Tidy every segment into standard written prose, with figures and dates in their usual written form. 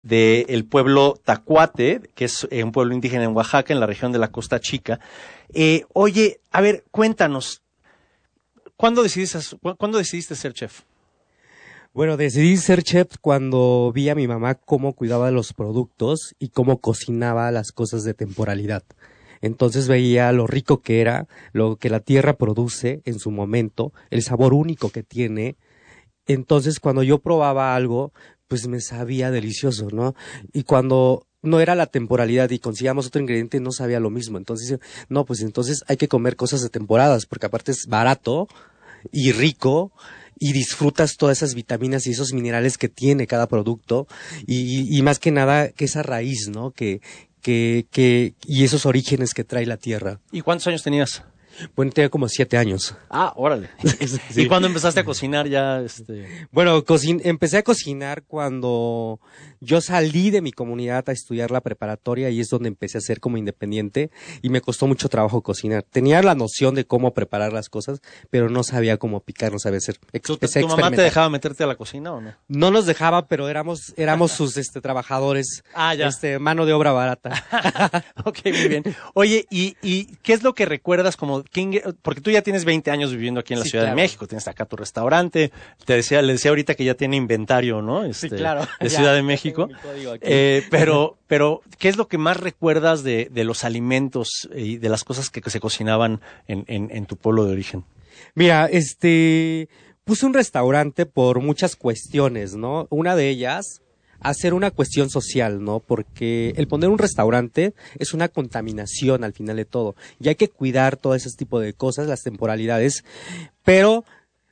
del pueblo Tacuate, que es un pueblo indígena en Oaxaca, en la región de la Costa Chica. Oye, a ver, cuéntanos, ¿cuándo decidiste ser chef? Bueno, decidí ser chef cuando vi a mi mamá cómo cuidaba de los productos y cómo cocinaba las cosas de temporalidad. Entonces veía lo rico que era, lo que la tierra produce en su momento, el sabor único que tiene. Entonces cuando yo probaba algo, pues me sabía delicioso, ¿no? Y cuando no era la temporalidad y conseguíamos otro ingrediente, no sabía lo mismo. Entonces, no, pues entonces hay que comer cosas de temporadas, porque aparte es barato y rico y disfrutas todas esas vitaminas y esos minerales que tiene cada producto y más que nada que esa raíz, ¿no? Y esos orígenes que trae la tierra. ¿Y cuántos años tenías? Bueno, tenía como 7 años. Ah, órale. Sí. ¿Y cuándo empezaste a cocinar ya? Bueno, empecé a cocinar cuando yo salí de mi comunidad a estudiar la preparatoria y es donde empecé a ser como independiente y me costó mucho trabajo cocinar. Tenía la noción de cómo preparar las cosas, pero no sabía cómo picar, no sabía hacer. ¿Tu mamá te dejaba meterte a la cocina o no? No nos dejaba, pero éramos sus trabajadores, ah, ya. Mano de obra barata. Ok, muy bien. Oye, ¿y qué es lo que recuerdas como porque tú ya tienes 20 años viviendo aquí en la Ciudad de México, tienes acá tu restaurante, le decía ahorita que ya tiene inventario, ¿no? Sí, claro. De Ciudad de México. Pero, ¿qué es lo que más recuerdas de los alimentos y de las cosas que se cocinaban en tu pueblo de origen? Mira, puse un restaurante por muchas cuestiones, ¿no? Una de ellas, hacer una cuestión social, ¿no? Porque el poner un restaurante es una contaminación al final de todo. Y hay que cuidar todo ese tipo de cosas, las temporalidades, pero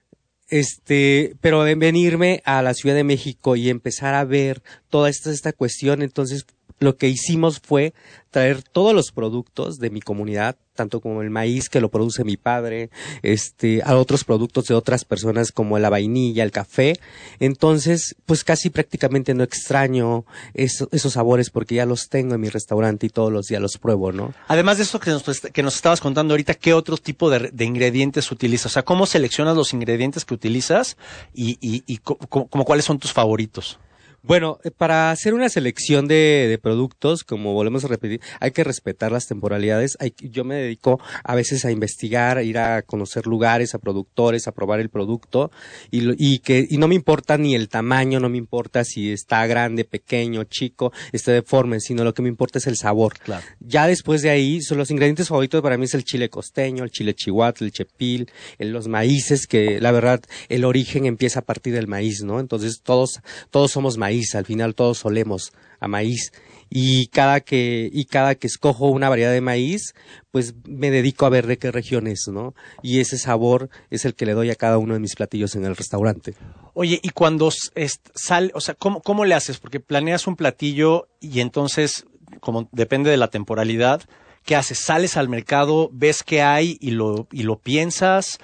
de venirme a la Ciudad de México y empezar a ver toda esta cuestión, entonces lo que hicimos fue traer todos los productos de mi comunidad, tanto como el maíz que lo produce mi padre, a otros productos de otras personas como la vainilla, el café. Entonces, pues casi prácticamente no extraño esos sabores porque ya los tengo en mi restaurante y todos los días los pruebo, ¿no? Además de esto que nos estabas contando ahorita, ¿qué otro tipo de ingredientes utilizas? O sea, ¿cómo seleccionas los ingredientes que utilizas y como cuáles son tus favoritos? Bueno, para hacer una selección de productos, como volvemos a repetir, hay que respetar las temporalidades. Yo me dedico a veces a investigar, a ir a conocer lugares, a productores, a probar el producto y no me importa ni el tamaño, no me importa si está grande, pequeño, chico, esté deforme, sino lo que me importa es el sabor. Claro. Ya después de ahí, son los ingredientes favoritos para mí es el chile costeño, el chile chihuahua, el chepil, los maíces, que la verdad el origen empieza a partir del maíz, ¿no? Entonces todos somos maíz, al final todos olemos a maíz y cada que escojo una variedad de maíz, pues me dedico a ver de qué región es, ¿no? Y ese sabor es el que le doy a cada uno de mis platillos en el restaurante. Oye, y cuando sale, o sea, ¿cómo le haces? Porque planeas un platillo y entonces, como depende de la temporalidad, ¿qué haces? ¿Sales al mercado, ves qué hay y lo piensas?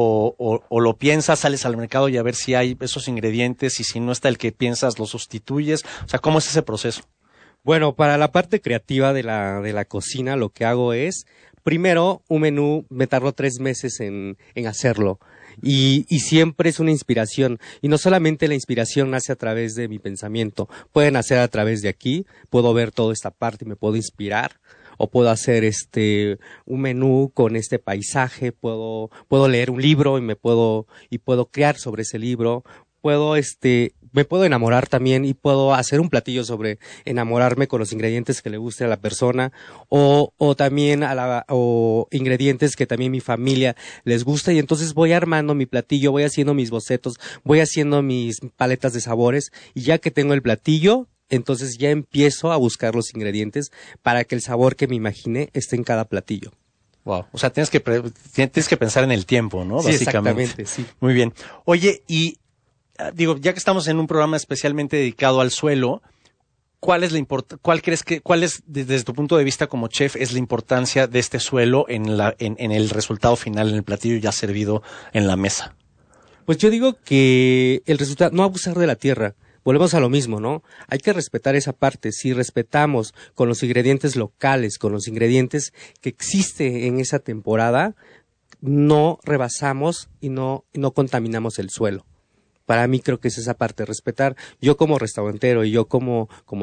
O lo piensas, sales al mercado y a ver si hay esos ingredientes y si no está el que piensas, lo sustituyes. O sea, ¿cómo es ese proceso? Bueno, para la parte creativa de la cocina, lo que hago es, primero, un menú, me tardo 3 meses en hacerlo. Y siempre es una inspiración. Y no solamente la inspiración nace a través de mi pensamiento, puede nacer a través de aquí, puedo ver toda esta parte y me puedo inspirar. O puedo hacer un menú con este paisaje, puedo leer un libro y puedo crear sobre ese libro, me puedo enamorar también y puedo hacer un platillo sobre enamorarme con los ingredientes que le guste a la persona o también o ingredientes que también mi familia les gusta y entonces voy armando mi platillo, voy haciendo mis bocetos, voy haciendo mis paletas de sabores y ya que tengo el platillo, entonces ya empiezo a buscar los ingredientes para que el sabor que me imaginé esté en cada platillo. Wow. O sea, tienes que pensar en el tiempo, ¿no? Sí, básicamente. Exactamente, sí. Muy bien. Oye, y digo, ya que estamos en un programa especialmente dedicado al suelo, ¿cuál crees que, desde tu punto de vista como chef, es la importancia de este suelo en el resultado final, en el platillo ya servido en la mesa? Pues yo digo que el resultado, no abusar de la tierra. Volvemos a lo mismo, ¿no? Hay que respetar esa parte. Si respetamos con los ingredientes locales, con los ingredientes que existe en esa temporada, no rebasamos y no contaminamos el suelo. Para mí creo que es esa parte, respetar. Yo como restaurantero y yo como